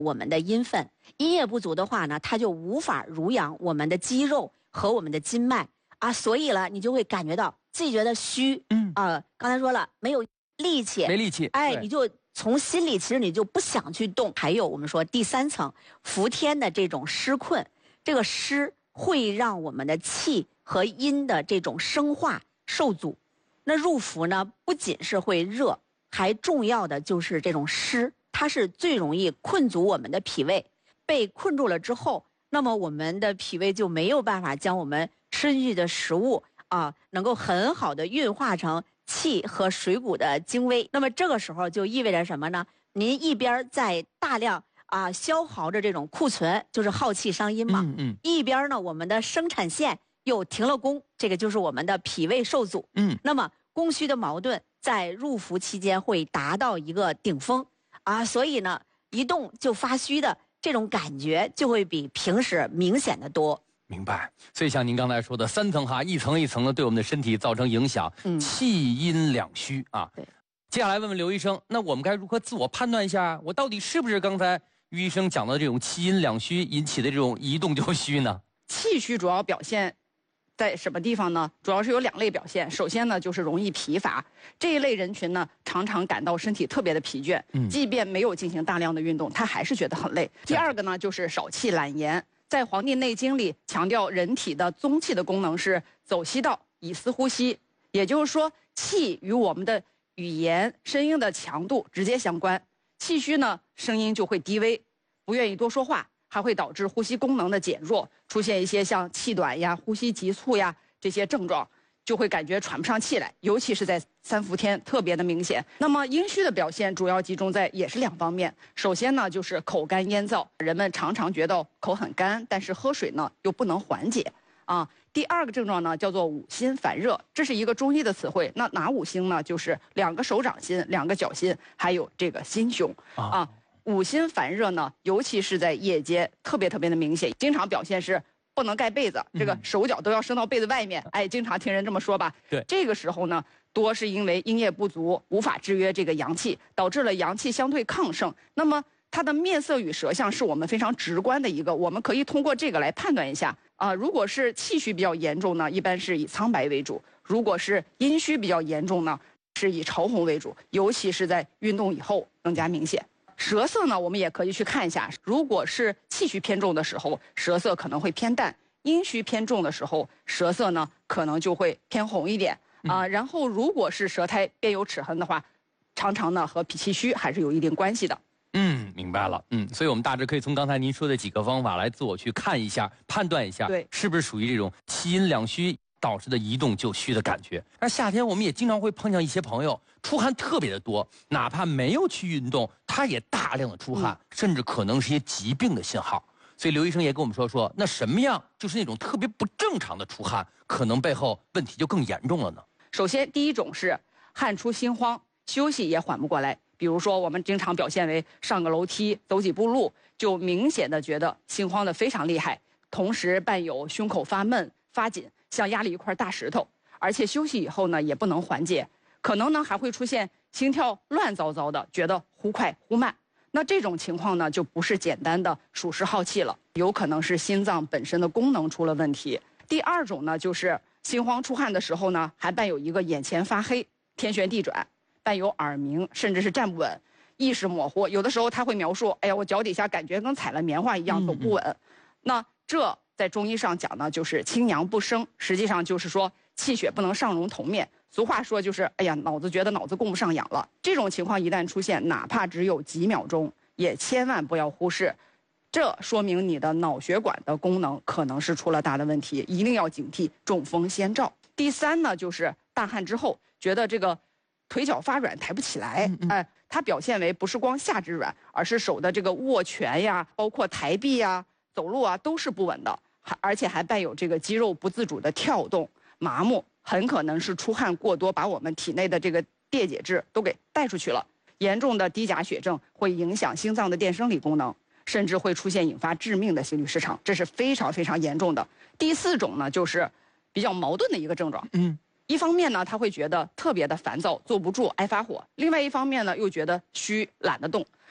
我们的阴分。阴液不足的话呢，它就无法濡养我们的肌肉和我们的筋脉啊，所以了，你就会感觉到自己觉得虚。刚才说了没有力气， 没力气， 哎，你就从心里其实你就不想去动。还有我们说第3层伏天的这种湿困，这个湿会让我们的气和阴的这种生化受阻。那入伏呢，不仅是会热，还重要的就是这种湿，它是最容易困阻我们的脾胃。被困住了之后，那么我们的脾胃就没有办法将我们吃进去的食物能够很好的运化成气和水谷的精微。那么这个时候就意味着什么呢？您一边在大量消耗着这种库存，就是耗气伤阴嘛。一边呢，我们的生产线又停了工，这个就是我们的脾胃受阻。那么供需的矛盾在入伏期间会达到一个顶峰所以呢，一动就发虚的这种感觉就会比平时明显的多。 明白。所以像您刚才说的3层一层一层的对我们的身体造成影响，气阴两虚对。 接下来问问刘医生，那我们该如何自我判断一下，我到底是不是刚才于医生讲的这种气阴两虚引起的这种一动就虚呢？ 气虚主要表现在什么地方呢？主要是有2类表现。首先呢，就是容易疲乏，这一类人群呢，常常感到身体特别的疲倦，即便没有进行大量的运动，他还是觉得很累。第二个呢，就是少气懒言。在《黄帝内经》里强调，人体的宗气的功能是走息道，以思呼吸，也就是说，气与我们的语言声音的强度直接相关。气虚呢，声音就会低微，不愿意多说话，还会导致呼吸功能的减弱，出现一些像气短呀、呼吸急促呀这些症状，就会感觉喘不上气来，尤其是在3伏天特别的明显。那么阴虚的表现主要集中在也是2方面。首先呢，就是口干咽燥，人们常常觉得口很干，但是喝水呢又不能缓解第二个症状呢，叫做五心烦热，这是一个中医的词汇。那哪五心呢？就是2个手掌心、2个脚心，还有这个心胸五心烦热呢，尤其是在夜间特别的明显，经常表现是不能盖被子，这个手脚都要伸到被子外面。经常听人这么说吧。 对， 这个时候呢，多是因为阴液不足，无法制约这个阳气，导致了阳气相对亢盛。那么它的面色与舌象是我们非常直观的一个，我们可以通过这个来判断一下如果是气虚比较严重呢，一般是以苍白为主；如果是阴虚比较严重呢，是以潮红为主，尤其是在运动以后更加明显。舌色呢，我们也可以去看一下，如果是气虚偏重的时候，舌色可能会偏淡；阴虚偏重的时候，舌色呢可能就会偏红一点然后如果是舌苔边有齿痕的话，常常呢和脾气虚还是有一定关系的。 明白了。所以我们大致可以从刚才您说的几个方法来自我去看一下、判断一下， 对， 是不是属于这种气阴两虚导致的一动就虚的感觉。而夏天我们也经常会碰见一些朋友出汗特别的多，哪怕没有去运动，他也大量的出汗，甚至可能是一些疾病的信号。所以刘医生也跟我们说，那什么样就是那种特别不正常的出汗，可能背后问题就更严重了呢？ 首先，第一种是汗出心慌，休息也缓不过来。比如说，我们经常表现为上个楼梯、走几步路，就明显的觉得心慌的非常厉害，同时伴有胸口发闷、发紧，像压了一块大石头，而且休息以后呢也不能缓解，可能呢还会出现心跳乱糟糟的，觉得忽快忽慢。那这种情况呢就不是简单的属实耗气了，有可能是心脏本身的功能出了问题。第二种呢就是心慌出汗的时候呢，还伴有一个眼前发黑、天旋地转，伴有耳鸣，甚至是站不稳、意识模糊。有的时候他会描述，哎呀，我脚底下感觉跟踩了棉花一样，走不稳。那这在中医上讲呢，就是清阳不升，实际上就是说气血不能上融头面。俗话说就是，哎呀，觉得脑子供不上氧了。这种情况一旦出现，哪怕只有几秒钟，也千万不要忽视。这说明你的脑血管的功能可能是出了大的问题，一定要警惕中风先兆。第三呢，就是大汗之后觉得这个腿脚发软，抬不起来。它表现为不是光下肢软，而是手的这个握拳呀，包括抬臂呀、走路啊，都是不稳的，而且还伴有这个肌肉不自主的跳动、麻木，很可能是出汗过多，把我们体内的这个电解质都给带出去了。严重的低钾血症会影响心脏的电生理功能，甚至会出现引发致命的心律失常，这是非常非常严重的。第四种呢，就是比较矛盾的一个症状。一方面呢，他会觉得特别的烦躁，坐不住，爱发火；另外一方面呢，又觉得虚，懒得动。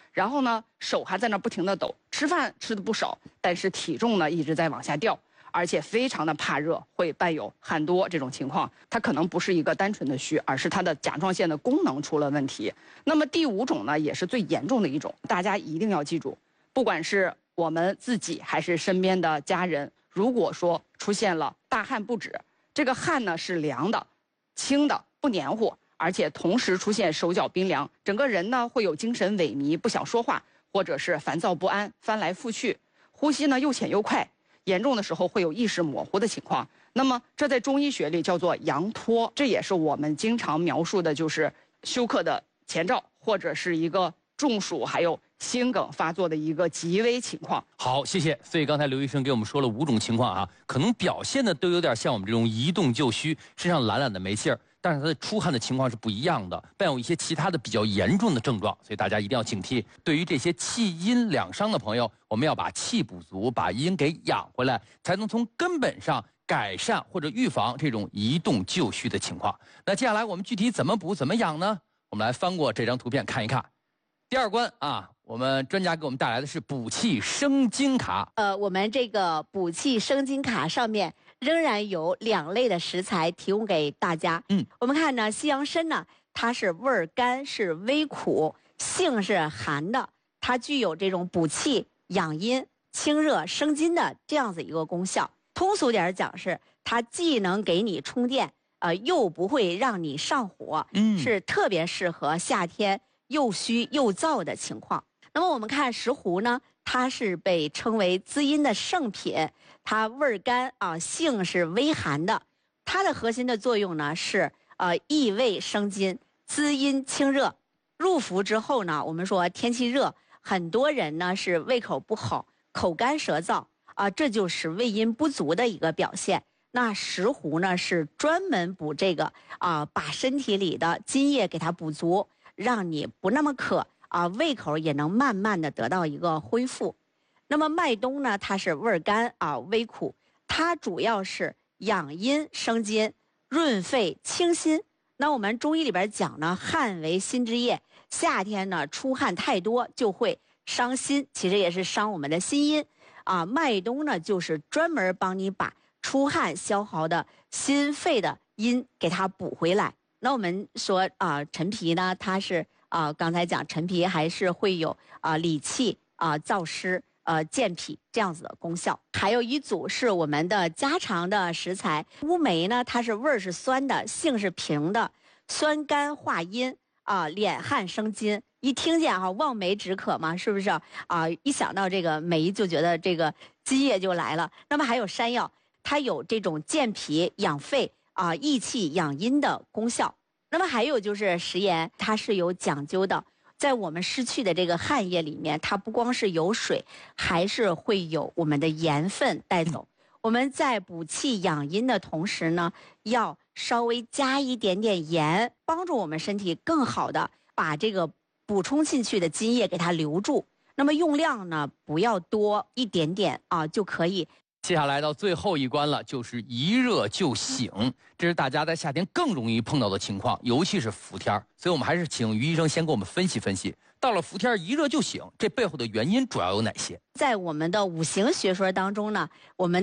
然后呢手还在那不停地抖，吃饭吃的不少，但是体重呢一直在往下掉。而且非常的怕热，会伴有汗多这种情况，它可能不是一个单纯的虚，而是它的甲状腺的功能出了问题。那么第5种呢，也是最严重的一种，大家一定要记住，不管是我们自己还是身边的家人，如果说出现了大汗不止，这个汗呢是凉的、轻的、不黏糊，而且同时出现手脚冰凉，整个人呢会有精神萎靡、不想说话，或者是烦躁不安、翻来覆去，呼吸呢又浅又快。严重的时候会有意识模糊的情况，那么这在中医学里叫做阳脱，这也是我们经常描述的，就是休克的前兆，或者是一个中暑还有心梗发作的一个极危情况。 好，谢谢。所以刚才刘医生给我们说了5种情况啊，可能表现的都有点像我们这种一动就虚，身上懒懒的没劲儿，但是它的出汗的情况是不一样的，伴有一些其他的比较严重的症状，所以大家一定要警惕。对于这些气阴两伤的朋友，我们要把气补足，把阴给养回来，才能从根本上改善或者预防这种一动就虚的情况。那接下来我们具体怎么补怎么养呢？我们来翻过这张图片看一看。第2关啊，我们专家给我们带来的是补气生津卡。 我们这个补气生津卡上面仍然有2类的食材提供给大家。我们看呢，西洋参呢，它是味儿甘，是微苦，性是寒的，它具有这种补气、养阴、清热、生津的这样子一个功效。通俗点讲是，它既能给你充电，又不会让你上火，是特别适合夏天又虚又燥的情况。那么我们看石斛呢，它是被称为滋阴的圣品，它味儿甘啊，性是微寒的。它的核心的作用呢是益胃生津、滋阴清热。入服之后呢，我们说天气热，很多人呢是胃口不好、口干舌燥啊，这就是胃阴不足的一个表现。那石斛呢是专门补这个把身体里的津液给它补足，让你不那么渴胃口也能慢慢的得到一个恢复。那么麦冬呢，它是味儿甘微苦，它主要是养阴生津、润肺清心。那我们中医里边讲呢，汗为心之液，夏天呢出汗太多就会伤心，其实也是伤我们的心阴麦冬呢就是专门帮你把出汗消耗的心肺的阴给它补回来。那我们说陈皮呢，它是刚才讲陈皮还是会有理气燥湿健脾这样子的功效。还有一组是我们的家常的食材，乌梅呢，它是味儿是酸的，性是平的，酸甘化阴敛汗生津。一听见望梅止渴嘛，是不是一想到这个梅就觉得这个津液就来了。那么还有山药，它有这种健脾养肺益气养阴的功效。那么还有就是食盐，它是有讲究的，在我们失去的这个汗液里面，它不光是有水，还是会有我们的盐分带走。我们在补气养阴的同时呢，要稍微加一点点盐，帮助我们身体更好的把这个补充进去的津液给它留住。那么用量呢，不要多，一点点就可以。 接下来到最后一关了，就是一热就醒，这是大家在夏天更容易碰到的情况，尤其是伏天。所以我们还是请于医生先给我们分析分析，到了伏天一热就醒，这背后的原因主要有哪些？ 在我们的五行学说当中呢，我们